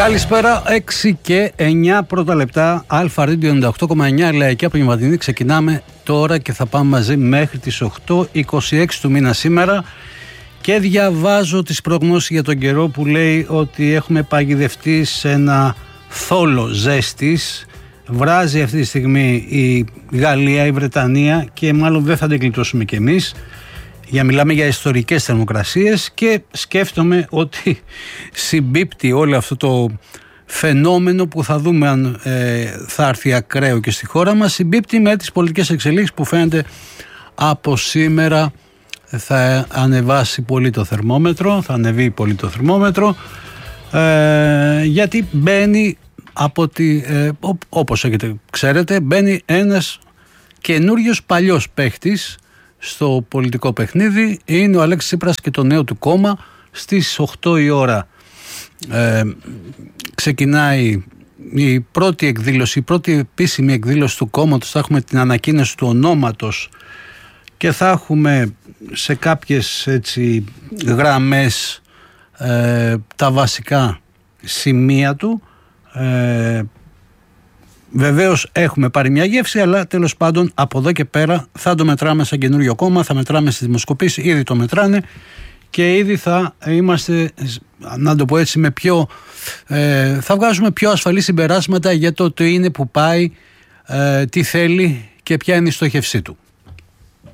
Καλησπέρα, 6 και 9 πρώτα λεπτά, Αλφα Radio 98,9 Λαϊκή Απογευματινή. Ξεκινάμε τώρα και θα πάμε μαζί μέχρι τις 8:26 του μήνα σήμερα. Και διαβάζω τις προγνώσεις για τον καιρό που λέει ότι έχουμε παγιδευτεί σε ένα θόλο ζέστης. Βράζει αυτή τη στιγμή η Γαλλία, η Βρετανία και μάλλον δεν θα την γλιτώσουμε κι εμείς. Μιλάμε για ιστορικές θερμοκρασίες και σκέφτομαι ότι συμπίπτει όλο αυτό το φαινόμενο που θα δούμε αν θα έρθει ακραίο και στη χώρα μας, συμπίπτει με τις πολιτικές εξελίξεις που φαίνεται από σήμερα θα ανεβάσει πολύ το θερμόμετρο, θα ανεβεί πολύ το θερμόμετρο, γιατί μπαίνει όπως ξέρετε, μπαίνει ένας καινούριος παλιός παίχτης στο πολιτικό παιχνίδι. Είναι ο Αλέξης Τσίπρας και το νέο του κόμμα. Στις 8 η ώρα ξεκινάει η πρώτη εκδήλωση, η πρώτη επίσημη εκδήλωση του κόμματος. Θα έχουμε την ανακοίνωση του ονόματος και θα έχουμε σε κάποιες γραμμές τα βασικά σημεία του. Βεβαίως έχουμε πάρει μια γεύση, αλλά τέλος πάντων από εδώ και πέρα θα το μετράμε σαν καινούριο κόμμα, θα μετράμε στις δημοσκοπήσεις, ήδη το μετράνε και ήδη θα είμαστε, να το πω έτσι, θα βγάζουμε πιο ασφαλή συμπεράσματα για το τι είναι που πάει, τι θέλει και ποια είναι η στόχευσή του.